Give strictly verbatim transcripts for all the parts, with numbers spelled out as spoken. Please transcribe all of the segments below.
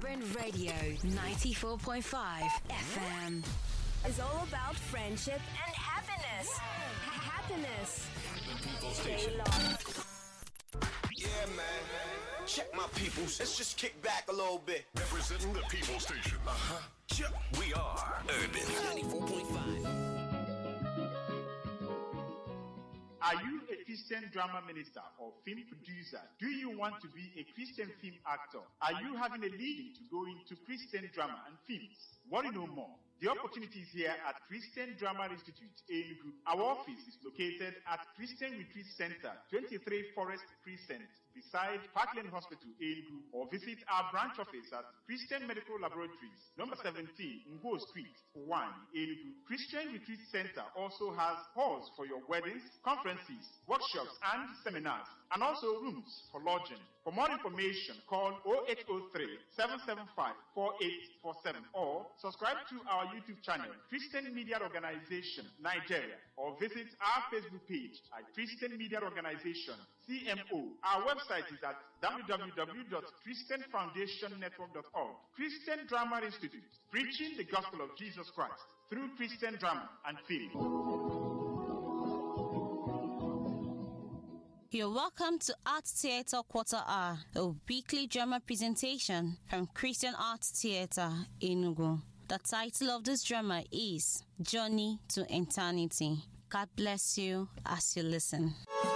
Vibrant Radio ninety-four point five F M is all about friendship and happiness. Happiness. The People Station. Yeah, man. Check my peoples. Let's just kick back a little bit. Representing the People Station. Uh huh. Yeah. We are Urban ninety-four point five. Are you a Christian drama minister or film producer? Do you want to be a Christian film actor? Are you having a leading to go into Christian drama and films? Want to know more? The opportunity is here at Christian Drama Institute, Enugu. Our office is located at Christian Retreat Center, twenty-three Forest Crescent, beside Parkland Hospital, Enugu, or visit our branch office at Christian Medical Laboratories, number seventeen, Ngo Street, one, Enugu. Christian Retreat Center also has halls for your weddings, conferences, workshops, and seminars, and also rooms for lodging. For more information, call zero eight zero three, seven seven five, four eight four seven or subscribe to our YouTube channel, Christian Media Organization, Nigeria, or visit our Facebook page at Christian Media Organization, C M O. Our website is at w w w dot christian foundation network dot org. Christian Drama Institute, preaching the gospel of Jesus Christ through Christian drama and film. You're welcome to Art Theatre Quarter Hour, a weekly drama presentation from Christian Art Theatre, Enugu. The title of this drama is Journey to Eternity. God bless you as you listen.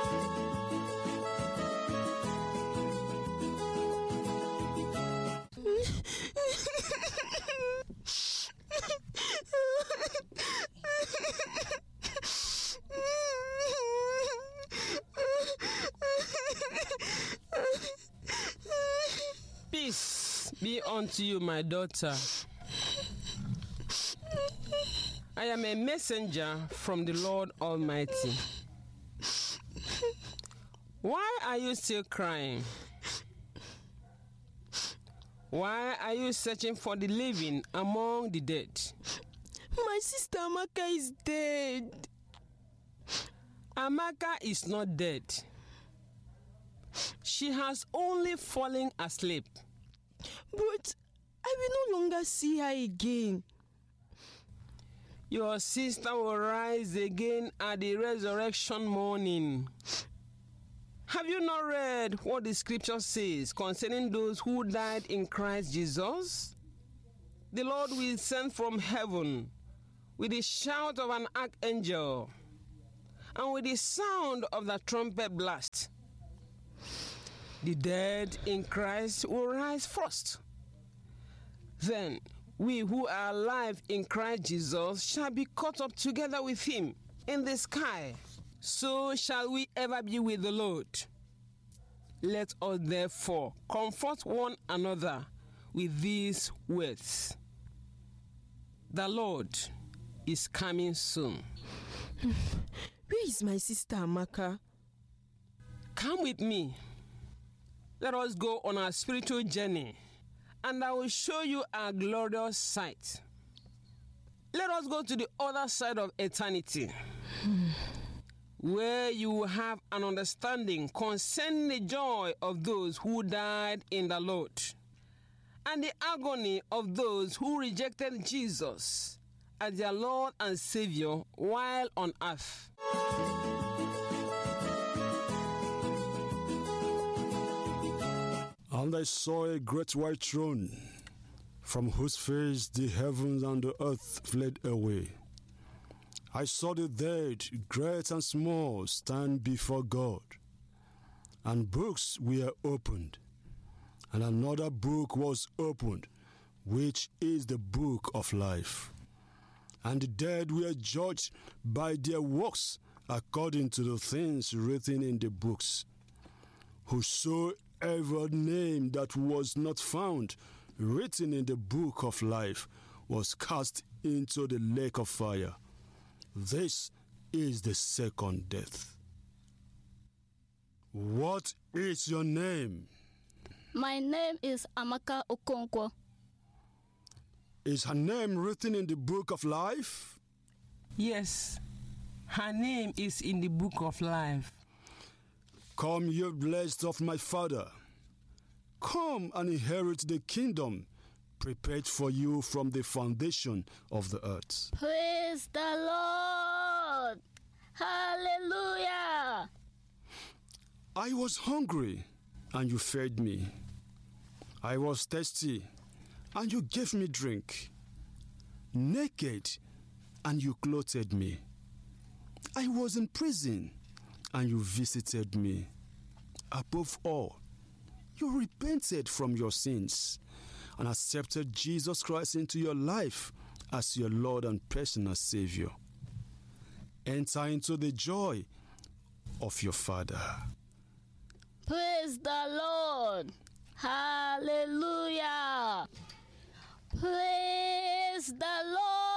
Peace be unto you, my daughter. I am a messenger from the Lord Almighty. Why are you still crying? Why are you searching for the living among the dead? My sister Amaka is dead. Amaka is not dead. She has only fallen asleep. But I will no longer see her again. Your sister will rise again at the resurrection morning. Have you not read what the scripture says concerning those who died in Christ Jesus? The Lord will send from heaven with the shout of an archangel and with the sound of the trumpet blast. The dead in Christ will rise first. Then we who are alive in Christ Jesus shall be caught up together with him in the sky. So shall we ever be with the Lord. Let us therefore comfort one another with these words. The Lord is coming soon. Where is my sister Amaka? Come with me. Let us go on our spiritual journey, and I will show you a glorious sight. Let us go to the other side of eternity, where you will have an understanding concerning the joy of those who died in the Lord, and the agony of those who rejected Jesus as their Lord and Savior while on earth. And I saw a great white throne, from whose face the heavens and the earth fled away. I saw the dead, great and small, stand before God. And books were opened. And another book was opened, which is the book of life. And the dead were judged by their works according to the things written in the books. Whosoever name that was not found written in the book of life was cast into the lake of fire. This is the second death. What is your name? My name is Amaka Okonkwo. Is her name written in the book of life? Yes, her name is in the book of life. Come, you blessed of my Father. Come and inherit the kingdom prepared for you from the foundation of the earth. Praise the Lord. Hallelujah. I was hungry, and you fed me. I was thirsty, and you gave me drink. Naked, and you clothed me. I was in prison, and you visited me. Above all, you repented from your sins and accepted Jesus Christ into your life as your Lord and personal Savior. Enter into the joy of your Father. Praise the Lord. Hallelujah. Praise the Lord.